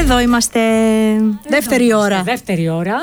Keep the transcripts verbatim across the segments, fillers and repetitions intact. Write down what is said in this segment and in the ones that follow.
Εδώ είμαστε. Εδώ δεύτερη είμαστε. ώρα. Δεύτερη ώρα.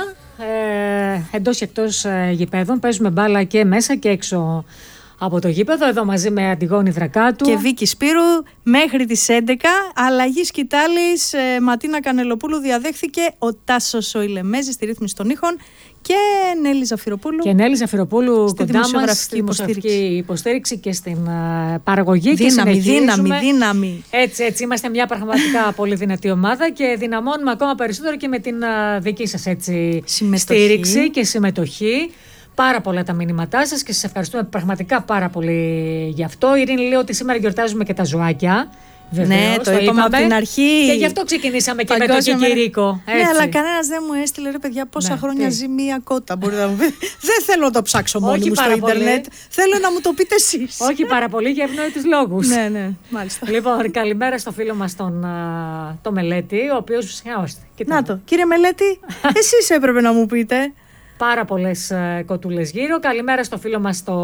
Ε, εντός και εκτός ε, γηπέδων. Παίζουμε μπάλα και μέσα και έξω από το γήπεδο. Εδώ μαζί με Αντιγόνη Δρακάτου και Βίκη Σπύρου μέχρι τις έντεκα. Αλλαγή σκητάλης. ε, Ματίνα Κανελοπούλου διαδέχθηκε ο Τάσος ο Ηλεμέζης στη ρύθμιση των ήχων και Νέλη Ζαφυροπούλου. Και Νέλη Ζαφυροπούλου στη κοντά μας στη υποστήριξη. υποστήριξη και στην uh, παραγωγή. Δύναμη, και δύναμη, δύναμη. Έτσι, έτσι. Είμαστε μια πραγματικά πολύ δυνατή ομάδα και δυναμώνουμε ακόμα περισσότερο και με την uh, δική σας έτσι, στήριξη και συμμετοχή. Πάρα πολλά τα μηνύματά σας και σας ευχαριστούμε πραγματικά πάρα πολύ γι' αυτό. Η Ειρήνη λέει ότι σήμερα γιορτάζουμε και τα ζωάκια. Βεβαίως, ναι, το, το είπαμε, είπαμε από την αρχή. Και γι' αυτό ξεκινήσαμε και με τον Κικυρίκο. Ναι, αλλά κανένας δεν μου έστειλε, ρε παιδιά, πόσα ναι, χρόνια τι? ζει μία κότα. Μπορείτε να μου πείτε. Δεν θέλω να το ψάξω μόνη μου στο ίντερνετ. Θέλω να μου το πείτε εσείς. Όχι πάρα πολύ, για ευνόητους λόγους. Ναι, ναι, μάλιστα. Λοιπόν, καλημέρα στο φίλο μας τον το Μελέτη, ο οποίος. Να το, κύριε Μελέτη, εσείς έπρεπε να μου πείτε. Πάρα πολλές ε, κοτούλες γύρω. Καλημέρα στο φίλο μας το,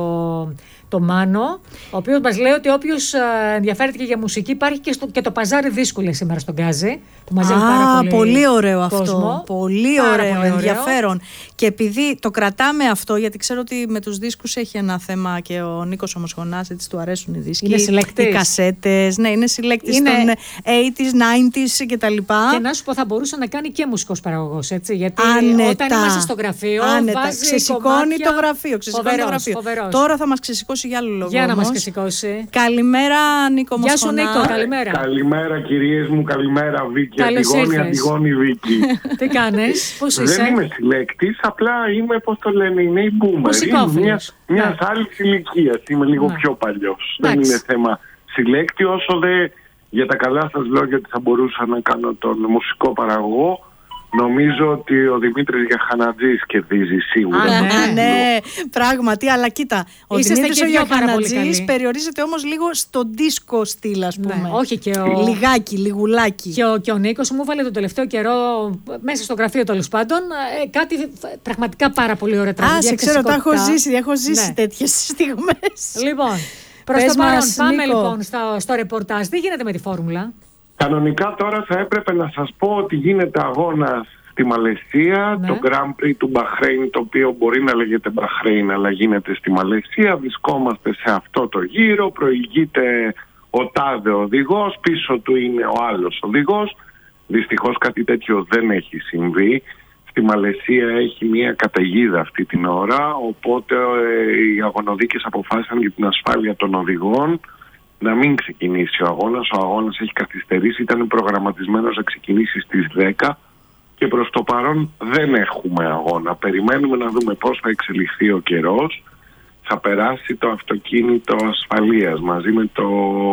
το Μάνο, ο οποίος μας λέει ότι όποιος ε, ενδιαφέρεται και για μουσική, υπάρχει και, στο, και το παζάρι δίσκουλε σήμερα στον Γκάζι. Που μαζεύει πάρα πολύ, πολύ ωραίο κόσμο. αυτό. Πολύ πάρα ωραίο, πολύ ενδιαφέρον. ωραίο. Και επειδή το κρατάμε αυτό, γιατί ξέρω ότι με τους δίσκους έχει ένα θέμα και ο Νίκος Ομοσχονάς, έτσι του αρέσουν οι δίσκοι. Είναι συλλέκτης. Οι κασέτες. Ναι, είναι συλλέκτης είναι... των ογδόντα, ενενήντα κτλ. Και να σου πω, θα μπορούσε να κάνει και μουσικός παραγωγός, έτσι. Γιατί Άνετα. όταν είμαστε στο γραφείο. Άνετα. Ξεσηκώνει το γραφείο. Ξεσηκώνει το γραφείο. Φοβερός. Τώρα θα μας ξεσηκώσει για άλλο λόγο. Για να μας ξεσηκώσει. Καλημέρα, Νίκο Μοσχονά. Γεια σου, Νίκο, καλημέρα. Καλημέρα, κυρίες μου, καλημέρα, Βίκη. Αντιγόνη, Αντιγόνη, Βίκη. Τι κάνεις, πώς είσαι? Δεν είμαι συλλέκτης, απλά είμαι, πώς το λένε, είναι η boomer. Είμαι μιας ναι. άλλης ηλικίας. Είμαι λίγο ναι. πιο παλιός. Δεν είναι θέμα συλλέκτη, όσο δε για τα καλά σας λόγια ότι θα μπορούσα να κάνω τον μουσικό παραγωγό. Νομίζω ότι ο Δημήτρης Γιαχανατζής κερδίζει σίγουρα. Α, ναι, ναι, πράγματι, αλλά κοίτα, ο Είσαστε Δημήτρης ο Γιαχανατζής περιορίζεται όμως λίγο στο δίσκο στυλ, ας πούμε. Ναι, όχι και ο... Λιγάκι, λιγουλάκι. Και ο, και ο Νίκος μου βάλε τον τελευταίο καιρό μέσα στο γραφείο, τέλος πάντων, ε, κάτι πραγματικά πάρα πολύ ωραία τραγούδια. Α, σε ξέρω, τα έχω ζήσει, έχω ζήσει ναι. τέτοιες στιγμές. Λοιπόν, προς το παρόν, πάμε Νίκο. λοιπόν στο, στο ρεπορτάζ. Τι γίνεται με τη φόρμουλα? Κανονικά τώρα θα έπρεπε να σας πω ότι γίνεται αγώνας στη Μαλαισία, ναι. το Grand Prix του Μπαχρέιν, το οποίο μπορεί να λέγεται Μπαχρέιν αλλά γίνεται στη Μαλαισία. Βρισκόμαστε σε αυτό το γύρο, προηγείται ο τάδε οδηγός, πίσω του είναι ο άλλος οδηγός. Δυστυχώς κάτι τέτοιο δεν έχει συμβεί. Στη Μαλαισία έχει μια καταιγίδα αυτή την ώρα, οπότε ε, οι αγωνοδίκες αποφάσισαν για την ασφάλεια των οδηγών να μην ξεκινήσει ο αγώνας. Ο αγώνας έχει καθυστερήσει, ήταν προγραμματισμένος να ξεκινήσει στις δέκα και προς το παρόν δεν έχουμε αγώνα. Περιμένουμε να δούμε πώς θα εξελιχθεί ο καιρός. Θα περάσει το αυτοκίνητο ασφαλείας μαζί με το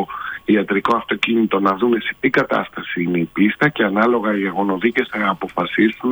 ιατρικό αυτοκίνητο να δούμε σε τι κατάσταση είναι η πίστα και ανάλογα οι αγωνοδίκες θα αποφασίσουν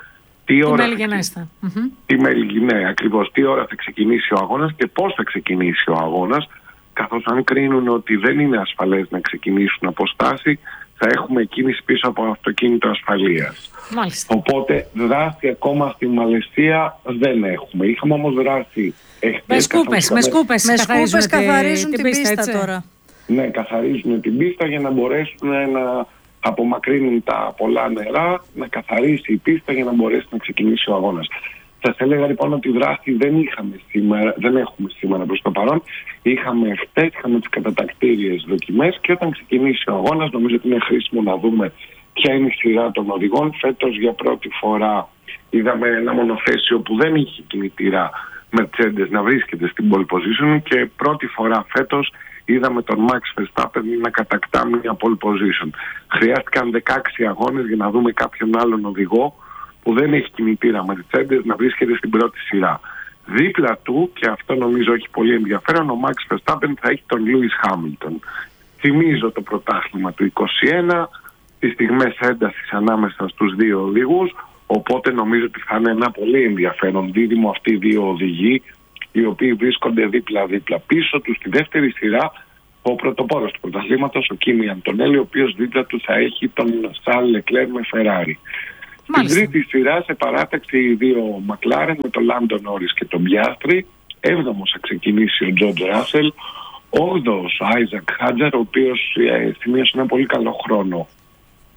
τι ώρα, θα... τι ναι, ακριβώς, τι ώρα θα ξεκινήσει ο αγώνας και πώς θα ξεκινήσει ο αγώνας. Καθώς αν κρίνουν ότι δεν είναι ασφαλές να ξεκινήσουν από στάση, θα έχουμε κίνηση πίσω από αυτοκίνητο ασφαλείας. Μάλιστα. Οπότε δράση ακόμα στη Μαλαισία δεν έχουμε. Είχαμε όμως δράση εχθές. Με σκούπες, με σκούπες, με σκούπες καθαρίζουν την, την πίστα, πίστα τώρα. Ναι, καθαρίζουν την πίστα για να μπορέσουν να απομακρύνουν τα πολλά νερά, να καθαρίσει η πίστα για να μπορέσει να ξεκινήσει ο αγώνας. Σας έλεγα λοιπόν ότι δράση δεν είχαμε σήμερα, δεν έχουμε σήμερα προς το παρόν. Είχαμε χτες, είχαμε τις κατατακτήριες δοκιμές και όταν ξεκινήσει ο αγώνας νομίζω ότι είναι χρήσιμο να δούμε ποια είναι η σειρά των οδηγών. Φέτος για πρώτη φορά είδαμε ένα μονοθέσιο που δεν είχε κινητήρα Mercedes να βρίσκεται στην pole position και πρώτη φορά φέτος είδαμε τον Max Verstappen να κατακτά μια pole position. Χρειάστηκαν δεκαέξι αγώνες για να δούμε κάποιον άλλον οδηγό που δεν έχει κινητήρα Mercedes να βρίσκεται στην πρώτη σειρά. Δίπλα του, και αυτό νομίζω έχει πολύ ενδιαφέρον, ο Max Verstappen θα έχει τον Lewis Hamilton. Θυμίζω το πρωτάθλημα του είκοσι ένα, τις στιγμές έντασης ανάμεσα στους δύο οδηγούς, οπότε νομίζω ότι θα είναι ένα πολύ ενδιαφέρον δίδυμο αυτοί οι δύο οδηγοί, οι οποίοι βρίσκονται δίπλα-δίπλα. Πίσω του στη δεύτερη σειρά ο πρωτοπόρος του πρωταθλήματος, ο Κίμι Αντωνέλη, ο οποίος δίπλα του θα έχει τον Charles Leclerc με Ferrari. Στην τρίτη σειρά σε παράταξη οι δύο Μακλάρεν με τον Λάντο Νόρις και τον Πιάστρι. Έβδομος θα ξεκινήσει ο Τζορτζ Ράσελ. Όγδοος ο Άιζακ Χάτζαρ, ο οποίος ε, σημείωσε ένα πολύ καλό χρόνο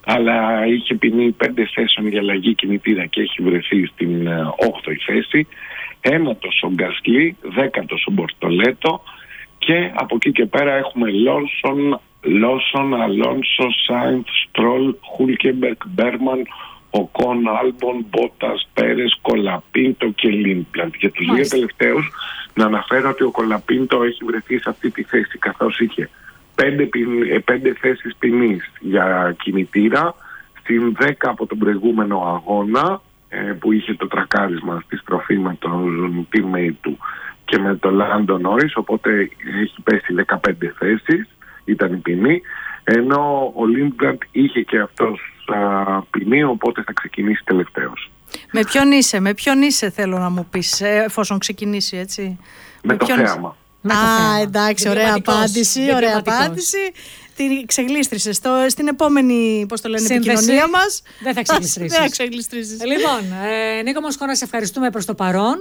αλλά είχε ποινή πέντε θέσεων για αλλαγή κινητήρα και έχει βρεθεί στην όγδοη θέση. Ένατος ο Γκασλί, δέκατος ο Μπορτολέτο, και από εκεί και πέρα έχουμε Λόνσον, Λόσον, Αλόνσο, Σάινθ, Στρόλ, Χούλκεμπερκ, Μπέρμαν, Οκόν, Άλμπον, Μπότας, Πέρες, Κολαπίντο και Λίνπλαντ. Για τους δύο τελευταίους να αναφέρω ότι ο Κολαπίντο έχει βρεθεί σε αυτή τη θέση, καθώς είχε πέντε, πέντε θέσεις ποινής για κινητήρα, στην δέκα από τον προηγούμενο αγώνα που είχε το τρακάρισμα στη στροφή με τον teammate του και με τον Λάντο Νόρις, οπότε έχει πέσει δεκαπέντε θέσεις, ήταν η ποινή, ενώ ο Λίνπλαντ είχε και αυτός α, ποινή, οπότε θα ξεκινήσει τελευταίος. Με ποιον είσαι, με ποιον είσαι θέλω να μου πεις, εφόσον ξεκινήσει, έτσι. Με, με το θέαμα. Α, εντάξει, ωραία απάντηση, ωραία απάντηση. Την ξεγλίστρησε στην επόμενη, πώς το λένε, επικοινωνία μας. Δεν θα ξεγλιστρήσεις. Λοιπόν, ε, Νίκο Μοσχόνα, σε ευχαριστούμε προς το παρόν.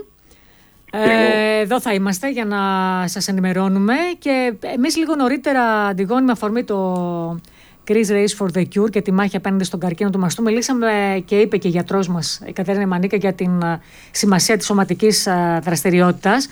Ε, εδώ θα είμαστε για να σας ενημερώνουμε. Και εμείς λίγο νωρίτερα, Αντιγόνη, με αφορμή το Greece Race for the Cure και τη μάχη απέναντι στον καρκίνο του μαστού, μιλήσαμε και είπε και η γιατρός μας, η Κατερίνα Μανίκα, για την σημασία της σωματικής δραστηριότητας.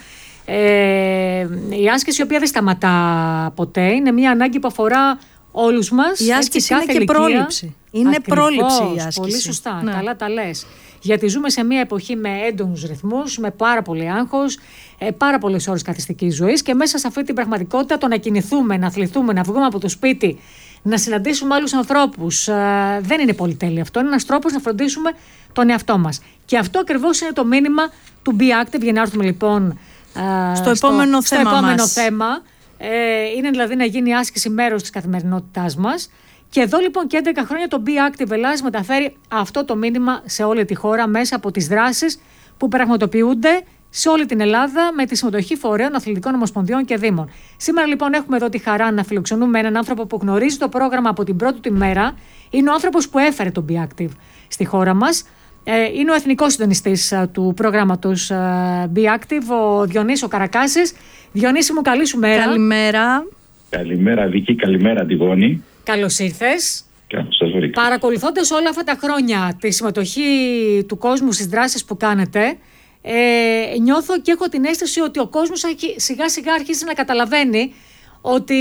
Ε, η άσκηση, η οποία δεν σταματά ποτέ, είναι μια ανάγκη που αφορά όλους μας. Η άσκηση έτσι, είναι και ηλικία. Πρόληψη. Είναι Ακριβώς, πρόληψη η άσκηση. Πολύ σωστά, ναι. Καλά τα λες. Γιατί ζούμε σε μια εποχή με έντονους ρυθμούς, με πάρα πολύ άγχος, ε, πάρα πολλές ώρες καθιστικής ζωής, και μέσα σε αυτή την πραγματικότητα το να κινηθούμε, να αθληθούμε, να βγούμε από το σπίτι, να συναντήσουμε άλλους ανθρώπους, ε, δεν είναι πολυτέλεια. Αυτό είναι ένας τρόπος να φροντίσουμε τον εαυτό μας. Και αυτό ακριβώς είναι το μήνυμα του Be Active, για να έρθουμε λοιπόν στο επόμενο στο, θέμα, στο επόμενο μας. θέμα. Ε, είναι δηλαδή να γίνει η άσκηση μέρος της καθημερινότητάς μας. Και εδώ λοιπόν και έντεκα χρόνια το Be Active Ελλάδας μεταφέρει αυτό το μήνυμα σε όλη τη χώρα μέσα από τις δράσεις που πραγματοποιούνται σε όλη την Ελλάδα με τη συμμετοχή φορέων, αθλητικών ομοσπονδιών και δήμων. Σήμερα λοιπόν έχουμε εδώ τη χαρά να φιλοξενούμε έναν άνθρωπο που γνωρίζει το πρόγραμμα από την πρώτη του ημέρα. Είναι ο άνθρωπος που έφερε το Be Active στη χώρα μας. Είναι ο εθνικός συντονιστής του προγράμματος Be Active, ο Διονύσης Καρακάσης. Διονύση μου, καλή σου μέρα. Καλημέρα. Καλημέρα Βίκη, καλημέρα Αντιγόνη. Καλώς ήρθες. Καλώς σας βρήκα. Παρακολουθώντας όλα αυτά τα χρόνια τη συμμετοχή του κόσμου στις δράσεις που κάνετε, ε, νιώθω και έχω την αίσθηση ότι ο κόσμος σιγά σιγά αρχίζει να καταλαβαίνει ότι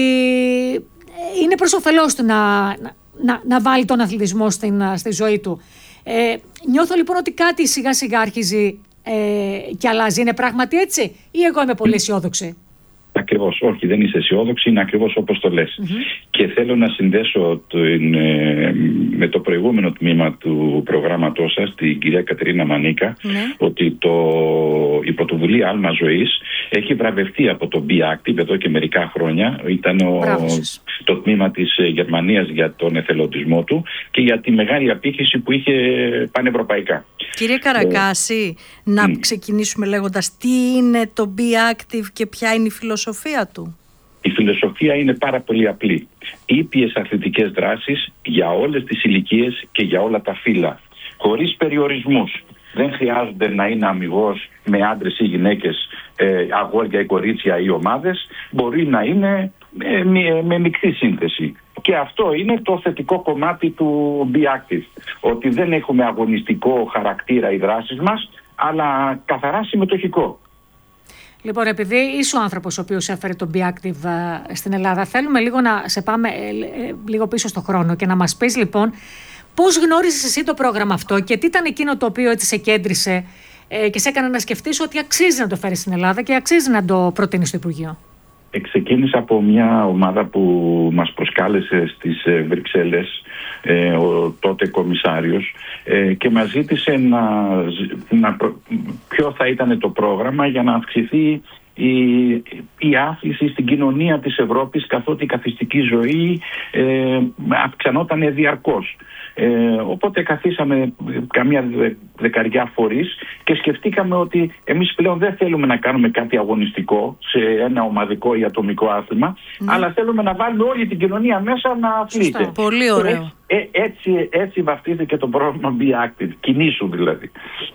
είναι προς όφελός του να, να, να βάλει τον αθλητισμό στην, στη ζωή του. Ε, νιώθω λοιπόν ότι κάτι σιγά σιγά αρχίζει ε, και αλλάζει. Είναι πράγματι έτσι, ή εγώ είμαι πολύ αισιόδοξη? Ακριβώς, όχι, δεν είσαι αισιόδοξη, είναι ακριβώς όπως το λες. Mm-hmm. Και θέλω να συνδέσω το, ε, με το προηγούμενο τμήμα του προγράμματός σας, την κυρία Κατερίνα Μανίκα, mm-hmm. ότι το, η πρωτοβουλία Άλμα Ζωής έχει βραβευτεί από το Be Active εδώ και μερικά χρόνια. Ήταν ο, το τμήμα της Γερμανίας για τον εθελοντισμό του και για τη μεγάλη απήχηση που είχε πανευρωπαϊκά. Κύριε Καρακάση, ε, να mm. ξεκινήσουμε λέγοντας τι είναι το Be Active και ποια είναι η φιλοσοφία του. Η φιλοσοφία είναι πάρα πολύ απλή. Ήπιες αθλητικές δράσεις για όλες τις ηλικίες και για όλα τα φύλλα, χωρίς περιορισμούς. Δεν χρειάζονται να είναι αμιγώς με άντρες ή γυναίκες, ε, αγόρια ή κορίτσια ή ομάδες. Μπορεί να είναι ε, με, με μεικτή σύνθεση. Και αυτό είναι το θετικό κομμάτι του Be Active. Ότι δεν έχουμε αγωνιστικό χαρακτήρα οι δράσεις μας, αλλά καθαρά συμμετοχικό. Λοιπόν, επειδή είσαι ο άνθρωπος ο οποίος έφερε το Be Active στην Ελλάδα, θέλουμε λίγο να σε πάμε λίγο πίσω στο χρόνο και να μας πεις λοιπόν πώς γνώρισες εσύ το πρόγραμμα αυτό και τι ήταν εκείνο το οποίο έτσι σε κέντρισε και σε έκανε να σκεφτείς ότι αξίζει να το φέρεις στην Ελλάδα και αξίζει να το προτείνεις στο Υπουργείο. Ξεκίνησα από μια ομάδα που μας προσκάλεσε στις Βρυξέλλες, ε, ο τότε κομισάριος, ε, και μας ζήτησε να, να, ποιο θα ήταν το πρόγραμμα για να αυξηθεί η, η άθληση στην κοινωνία της Ευρώπης, καθότι η καθιστική ζωή ε, αυξανόταν διαρκώς. Ε, οπότε καθίσαμε καμία δε, δεκαριά φορείς και σκεφτήκαμε ότι εμείς πλέον δεν θέλουμε να κάνουμε κάτι αγωνιστικό σε ένα ομαδικό ή ατομικό άθλημα, mm. αλλά θέλουμε να βάλουμε όλη την κοινωνία μέσα να αθλείται. Πολύ ωραίο. Ε, έτσι, έτσι βαφτίστηκε το πρόγραμμα Be Active, κινήσου δηλαδή.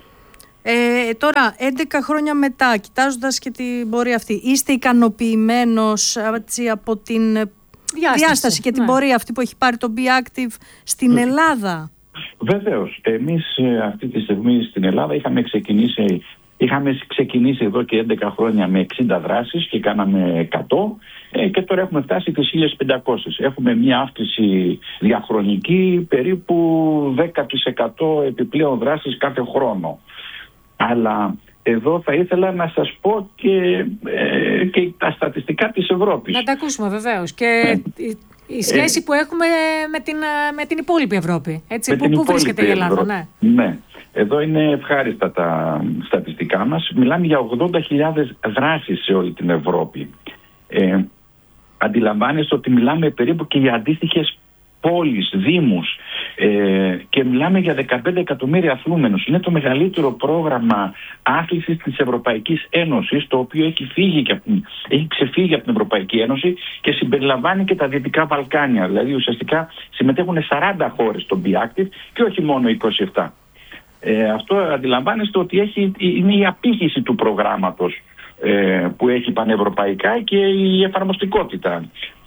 Ε, τώρα, έντεκα χρόνια μετά, κοιτάζοντας και την πορεία αυτή, είστε ικανοποιημένος έτσι, από την διάσταση, διάσταση και την ναι. πορεία αυτή που έχει πάρει το Be Active στην mm. Ελλάδα. Βεβαίως. Εμείς αυτή τη στιγμή στην Ελλάδα είχαμε ξεκινήσει, είχαμε ξεκινήσει εδώ και έντεκα χρόνια με εξήντα δράσεις και κάναμε εκατό ε, και τώρα έχουμε φτάσει τις χίλιες πεντακόσιες. Έχουμε μια αύξηση διαχρονική περίπου δέκα τοις εκατό επιπλέον δράσεις κάθε χρόνο. Αλλά εδώ θα ήθελα να σας πω και, ε, και τα στατιστικά της Ευρώπης. Να τα ακούσουμε βεβαίως. Και ε, η σχέση ε, που έχουμε με την, με την υπόλοιπη Ευρώπη. Έτσι, που, πού βρίσκεται η Ελλάδα. Ναι. ναι. Εδώ είναι ευχάριστα τα στατιστικά μας. Μιλάμε για ογδόντα χιλιάδες δράσεις σε όλη την Ευρώπη. Ε, αντιλαμβάνεστε ότι μιλάμε περίπου και για αντίστοιχες πόλεις, δήμους ε, και μιλάμε για δεκαπέντε εκατομμύρια αθλούμενους. Είναι το μεγαλύτερο πρόγραμμα άθλησης της Ευρωπαϊκής Ένωσης, το οποίο έχει, φύγει και, έχει ξεφύγει από την Ευρωπαϊκή Ένωση και συμπεριλαμβάνει και τα Δυτικά Βαλκάνια. Δηλαδή ουσιαστικά συμμετέχουν σαράντα χώρες στο Be Active και όχι μόνο είκοσι επτά. Ε, αυτό αντιλαμβάνεστε ότι έχει, είναι η απήχηση του προγράμματος ε, που έχει πανευρωπαϊκά και η εφαρμοστικότητα.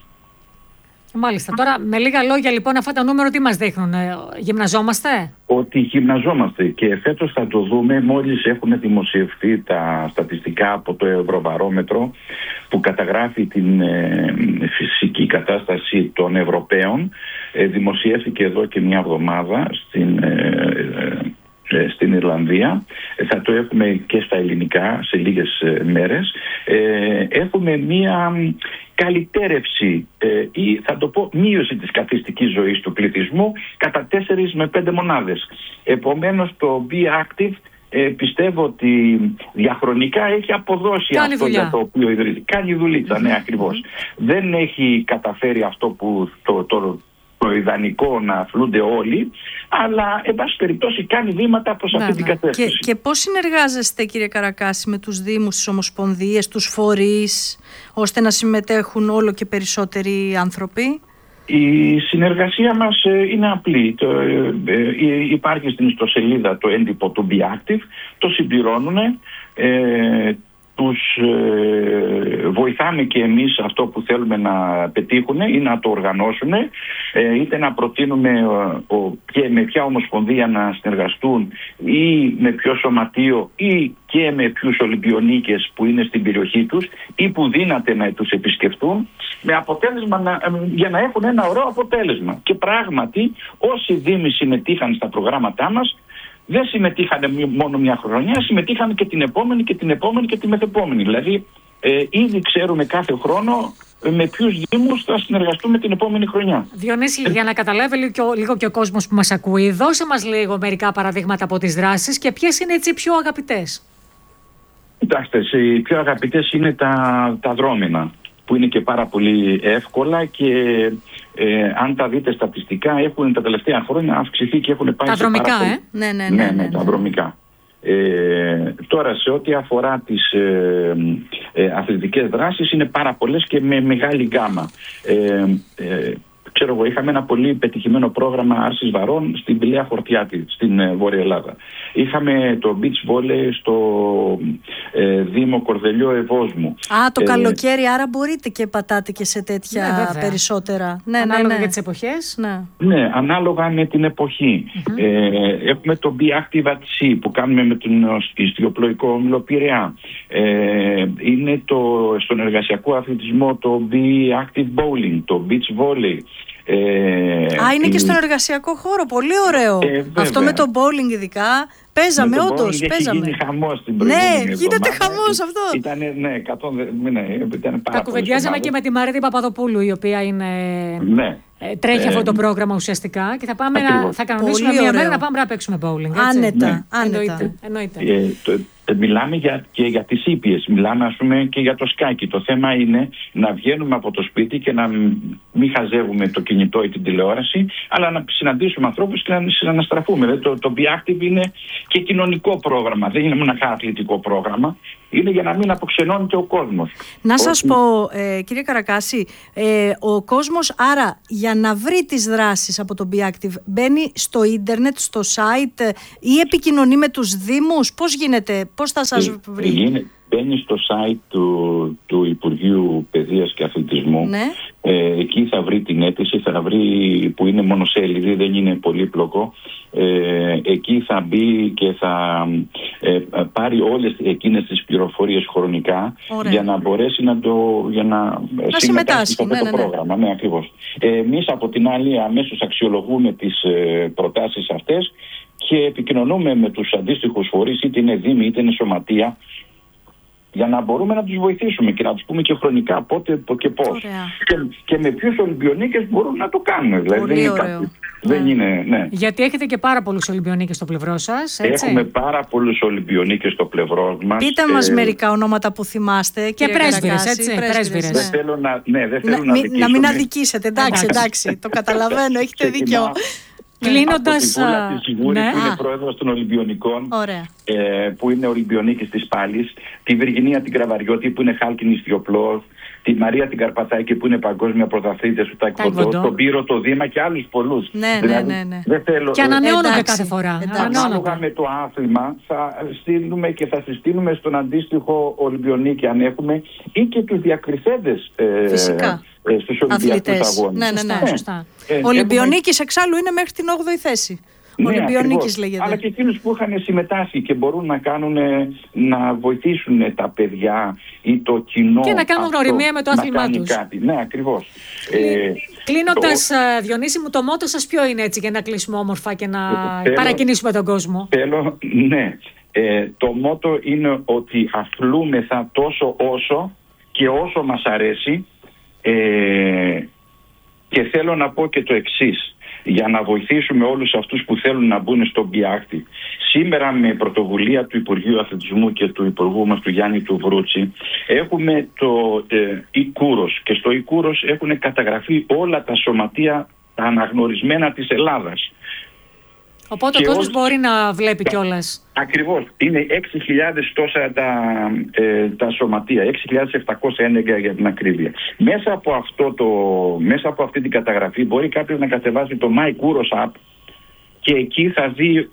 Μάλιστα. Τώρα με λίγα λόγια λοιπόν αυτά τα νούμερα τι μας δείχνουν, ε, γυμναζόμαστε? Ότι γυμναζόμαστε και φέτος θα το δούμε μόλις έχουν δημοσιευθεί τα στατιστικά από το Ευρωβαρόμετρο που καταγράφει την ε, φυσική κατάσταση των Ευρωπαίων. Ε, δημοσιεύθηκε εδώ και μια εβδομάδα στην ε, ε, στην Ιρλανδία, θα το έχουμε και στα ελληνικά σε λίγες μέρες. Ε, έχουμε μία καλυτέρευση ε, ή θα το πω μείωση της καθιστικής ζωής του πληθυσμού κατά τέσσερις με πέντε μονάδες. Επομένως το Be Active ε, πιστεύω ότι διαχρονικά έχει αποδώσει κάνει αυτό δουλειά. Για το οποίο ιδρύθηκε. Κάνει δουλίτσα, mm-hmm. ναι, ακριβώς. Mm-hmm. Δεν έχει καταφέρει αυτό που το, το, το ιδανικό να αθλούνται όλοι, αλλά εν πάση περιπτώσει κάνει βήματα προς αυτή την κατεύθυνση. Και, και πώς συνεργάζεστε, κύριε Καρακάση, με τους δήμους, τις ομοσπονδίες, τους φορείς, ώστε να συμμετέχουν όλο και περισσότεροι άνθρωποι? Η συνεργασία μας είναι απλή. Το, ε, ε, υπάρχει στην ιστοσελίδα το έντυπο του Be Active, το συμπληρώνουν, ε, τους ε, βοηθάμε και εμείς αυτό που θέλουμε να πετύχουν ή να το οργανώσουν, ε, είτε να προτείνουμε ε, ο, και με ποια ομοσπονδία να συνεργαστούν ή με ποιο σωματείο ή και με ποιους Ολυμπιονίκες που είναι στην περιοχή τους ή που δύναται να τους επισκεφτούν, με αποτέλεσμα να, για να έχουν ένα ωραίο αποτέλεσμα. Και πράγματι όσοι δήμοι συμμετείχαν στα προγράμματά μας δεν συμμετείχαν μόνο μια χρονιά, συμμετείχαν και την επόμενη και την επόμενη και τη μεθεπόμενη. Δηλαδή ε, ήδη ξέρουμε κάθε χρόνο με ποιους δήμους θα συνεργαστούμε την επόμενη χρονιά. Διονύση, για να καταλάβει λίγο και, ο, λίγο και ο κόσμος που μας ακούει, δώσε μας λίγο μερικά παραδείγματα από τις δράσεις και ποιες είναι έτσι οι πιο αγαπητές. Κοιτάξτε, οι πιο αγαπητές είναι τα, τα δρόμενα, που είναι και πάρα πολύ εύκολα και ε, αν τα δείτε στατιστικά έχουν τα τελευταία χρόνια αυξηθεί και έχουν πάει τα σε δρομικά, πάρα ε? Ναι, ναι, ναι, ναι, ναι, ναι, ναι, τα ναι. δρομικά. Ε, τώρα σε ό,τι αφορά τις ε, ε, αθλητικές δράσεις είναι πάρα πολλές και με μεγάλη γκάμα. Ε, ε, Ξέρω εγώ, είχαμε ένα πολύ πετυχημένο πρόγραμμα άρσης βαρών στην Πηλαία Χορτιάτη, στην ε, Βόρεια Ελλάδα. Είχαμε το beach volley στο ε, Δήμο Κορδελιό Ευόσμου. Α, το ε, καλοκαίρι, άρα μπορείτε και πατάτε και σε τέτοια ναι, περισσότερα. Ναι, ανάλογα ναι, ναι. για τις εποχές. Ναι. Ναι, ανάλογα με την εποχή. Mm-hmm. Ε, έχουμε το Be Active at Sea που κάνουμε με τον ιστιοπλοϊκό όμιλο Πειραιά. Ε, είναι το, στον εργασιακό αθλητισμό το Be Active Bowling, το beach volley. Ε, Α, είναι η... και στον εργασιακό χώρο. Πολύ ωραίο. Ε, αυτό με το bowling ειδικά. Παίζαμε, όντως. Παίζαμε. Έχει γίνει χαμός την προηγούμενη εβδομάδα. Ναι, γίνεται χαμός αυτό. Ήτανε, ναι, εκατό, ναι, ήταν πάρα τα κουβεντιάζαμε και με τη Μαρίτη Παπαδοπούλου, η οποία είναι... Ναι. Τρέχει ε, αυτό το πρόγραμμα ουσιαστικά και θα, πάμε να, θα κανονίσουμε πολύ μια ωραίο. Μέρα να πάμε να παίξουμε bowling. Έτσι. Άνετα. Ναι. Άνετα. Εννοείται. Ε, το, μιλάμε για, και για τις ήπιες, μιλάμε ας πούμε και για το σκάκι. Το θέμα είναι να βγαίνουμε από το σπίτι και να μην χαζεύουμε το κινητό ή την τηλεόραση, αλλά να συναντήσουμε ανθρώπους και να συναναστραφούμε. Δηλαδή, το, το Be Active είναι και κοινωνικό πρόγραμμα, δεν είναι μόνο ένα αθλητικό πρόγραμμα. Είναι για να μην αποξενώνεται ο κόσμος. Να σας πω, ε, κύριε Καρακάση, ε, ο κόσμος άρα για να βρει τις δράσεις από το Be Active μπαίνει στο ίντερνετ, στο site ή επικοινωνεί με τους δήμους? Πώς γίνεται, πώς θα σας βρει? Γίνε, μπαίνει στο site του, του Υπουργείου Παιδείας και Αθλητισμού. Ναι. Ε, εκεί θα βρει την αίτηση, θα βρει, που είναι μονοσέλιδη, δεν είναι πολύπλοκο. Ε, εκεί θα μπει και θα ε, πάρει όλες εκείνες τις πληροφορίες χρονικά. Ωραία. Για να μπορέσει να, το, για να, να συμμετάσχει σε αυτό ναι, το ναι, πρόγραμμα. Ναι, ακριβώς. Ε, εμείς από την άλλη αμέσως αξιολογούμε τις ε, προτάσεις αυτές και επικοινωνούμε με τους αντίστοιχους φορείς, είτε είναι δήμοι είτε είναι σωματεία, για να μπορούμε να τους βοηθήσουμε και να τους πούμε και χρονικά πότε και πώς. Και, και με ποιους Ολυμπιονίκες μπορούν να το κάνουν. Δηλαδή, πολύ δεν είναι ωραίο. κάτι, δεν είναι, ναι. Γιατί έχετε και πάρα πολλούς Ολυμπιονίκες στο πλευρό σας, έτσι. Έχουμε πάρα πολλούς Ολυμπιονίκες στο πλευρό μας. Πείτε μας ε... μερικά ονόματα που θυμάστε. Και πρέσβυρες, έτσι. Πρέσβυρες. Δεν θέλω να, ναι, δεν θέλω να, να, να, να μην αδικήσετε. Εντάξει, εντάξει, το καταλαβαίνω, έχετε δίκιο. Κλείνοντας. Από τη Βούλα της Σιγούρη, ναι. που είναι πρόεδρος των Ολυμπιονικών, ε, που είναι Ολυμπιονίκης της Πάλης, τη Βυργινία την Κραβαριώτη που είναι χάλκινη ιστιοπλός, τη Μαρία την Καρπαθάκη που είναι παγκόσμια πρωταθλήτρια του Ταϊκβοντό, τον Πύρο, το Δήμα και άλλους πολλούς. Ναι, δηλαδή, ναι, ναι, δεν θέλω, και ανανεώνονται κάθε φορά. Ανάλογα με το άθλημα θα στείλουμε και θα συστήνουμε στον αντίστοιχο Ολυμπιονίκη αν έχουμε ή και τους διακριθέντες. Ε, Φυσικά. Ε, στους Ολυμπιακούς αγώνες. Ναι, ναι, ναι. Σωστά. Ε, Ο Ολυμπιονίκης έχουμε... εξάλλου είναι μέχρι την όγδοη θέση. Ναι, Ολυμπιονίκης λέγεται. Αλλά και εκείνους που είχαν συμμετάσχει και μπορούν να κάνουν, να βοηθήσουν τα παιδιά ή το κοινό. Και να κάνουν γνωριμία με το άθλημά τους. Κάτι. Ναι, ακριβώς. Ε, Κλείνοντας, το... Διονύση μου, το μότο σας ποιο είναι, έτσι, για να κλείσουμε όμορφα και να θέλω, παρακινήσουμε τον κόσμο? Θέλω, ναι. Ε, το μότο είναι ότι αθλούμεθα τόσο όσο και όσο μας αρέσει. Ε, και θέλω να πω και το εξής, για να βοηθήσουμε όλους αυτούς που θέλουν να μπουν στον Biactive. Σήμερα με πρωτοβουλία του Υπουργείου Αθλητισμού και του Υπουργού μας του Γιάννη του Βρούτσι έχουμε το ε, Ικούρος και στο Ικούρος έχουν καταγραφεί όλα τα σωματεία τα αναγνωρισμένα της Ελλάδας. Οπότε και ο κόσμος ως... μπορεί να βλέπει κιόλας. Ακριβώς. Είναι έξι χιλιάδες τόσα τα, ε, τα σωματεία, έξι χιλιάδες επτακόσια έντεκα για την ακρίβεια. Μέσα από, αυτό το, μέσα από αυτή την καταγραφή μπορεί κάποιος να κατεβάσει το MyKouros app και εκεί θα δει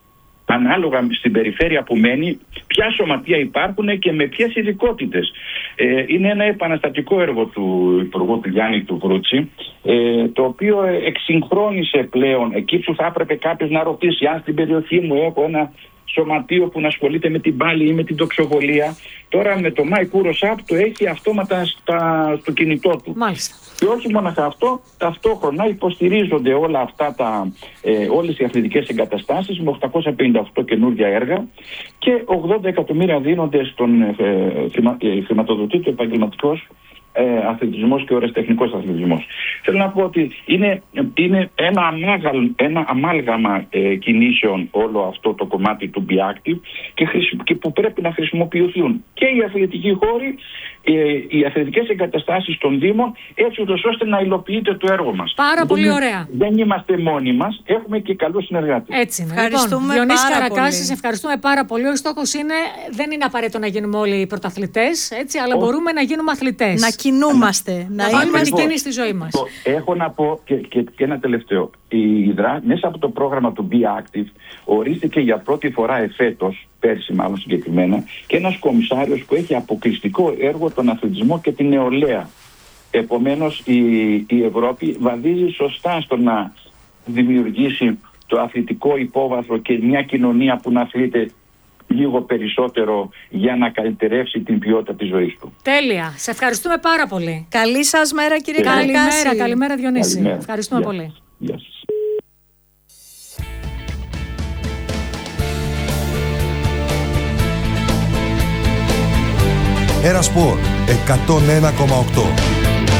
ανάλογα στην περιφέρεια που μένει ποια σωματεία υπάρχουν και με ποιες ειδικότητες. Ε, είναι ένα επαναστατικό έργο του Υπουργού του Γιάννη του Βρούτσι, ε, το οποίο εξυγχρόνισε πλέον εκεί που θα έπρεπε κάποιος να ρωτήσει αν στην περιοχή μου έχω ένα σωματείο που να ασχολείται με την πάλη ή με την τοξοβολία. Τώρα με το MyKouros app το έχει αυτόματα στα, στο κινητό του. Μάλιστα. Και όχι μόνο αυτό, ταυτόχρονα υποστηρίζονται όλα αυτά τα, ε, όλες οι αθλητικές εγκαταστάσεις με οκτακόσια πενήντα οκτώ καινούργια έργα και ογδόντα εκατομμύρια δίνονται στον ε, χρημα, ε, χρηματοδοτή επαγγελματικός ε, αθλητισμός και ορεστεχνικός αθλητισμός. Θέλω να πω ότι είναι, είναι ένα, αμάγαλ, ένα αμάλγαμα ε, κινήσεων όλο αυτό το κομμάτι του Biactive και, και που πρέπει να χρησιμοποιηθούν και οι αθλητικοί χώροι, ε, οι αθλητικές εγκαταστάσεις των Δήμων, έτσι ώστε να υλοποιείται το έργο μας. Πάρα δεν, πολύ ωραία. Δεν είμαστε μόνοι μας, έχουμε και καλούς συνεργάτες. Έτσι είναι. Ευχαριστούμε λοιπόν, πάρα Καρακάση, πολύ. Σε ευχαριστούμε πάρα πολύ. Ο στόχος είναι, δεν είναι απαραίτητο να γίνουμε όλοι πρωταθλητές, έτσι, αλλά Ο... μπορούμε να γίνουμε αθλητές. Να κινούμαστε, να, να βάλουμε την κίνηση στη ζωή μας. Έχω να πω και, και, και ένα τελευταίο. Η δρά, μέσα από το πρόγραμμα του Biactive ορίστηκε για πρώτη φορά εφέτος, πέρσι μάλλον συγκεκριμένα, και ένας κομισάριος που έχει αποκλειστικό έργο τον αθλητισμό και την νεολαία. Επομένως η, η Ευρώπη βαδίζει σωστά στο να δημιουργήσει το αθλητικό υπόβαθρο και μια κοινωνία που να αθλείται λίγο περισσότερο για να καλυτερεύσει την ποιότητα της ζωής του. Τέλεια. Σε ευχαριστούμε πάρα πολύ. Καλή σας μέρα, κύριε Καρακάση. Καλημέρα, καλημέρα Διονύση. Καλημέρα. Ευχαριστούμε Γεια. πολύ. Γεια σας. Ένα Σπορ εκατόν ένα κόμμα οκτώ.